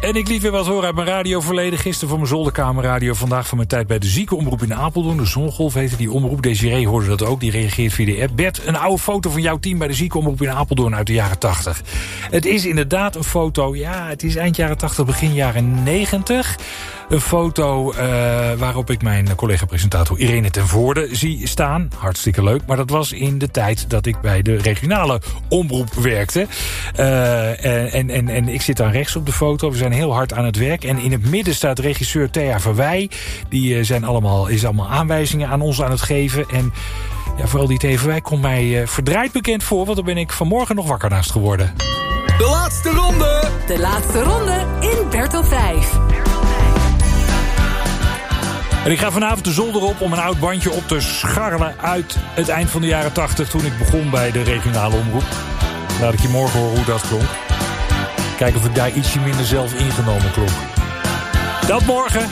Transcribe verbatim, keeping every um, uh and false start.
En ik liet weer wat horen uit mijn radioverleden. Gisteren van mijn zolderkamerradio. Vandaag van mijn tijd bij de ziekenomroep in Apeldoorn. De Zongolf heette die omroep. Desiree hoorde dat ook. Die reageert via de app. Bert, een oude foto van jouw team bij de ziekenomroep in Apeldoorn uit de jaren tachtig. Het is inderdaad een foto. Ja, het is eind jaren tachtig, begin jaren negentig. Een foto uh, waarop ik mijn collega-presentator Irene ten Voorde zie staan. Hartstikke leuk. Maar dat was in de tijd dat ik bij de regionale omroep werkte. Uh, en, en, en ik zit dan rechts op de foto. We zijn heel hard aan het werk. En in het midden staat regisseur Thea Verwij. Die uh, zijn allemaal, is allemaal aanwijzingen aan ons aan het geven. En ja, vooral die Thea Verwij komt mij uh, verdraaid bekend voor. Want daar ben ik vanmorgen nog wakker naast geworden. De laatste ronde! De laatste ronde in Bert op vijf. En ik ga vanavond de zolder op om een oud bandje op te scharrelen uit het eind van de jaren tachtig, toen ik begon bij de regionale omroep. Laat ik je morgen horen hoe dat klonk. Kijken of ik daar ietsje minder zelf ingenomen klonk. Dat morgen.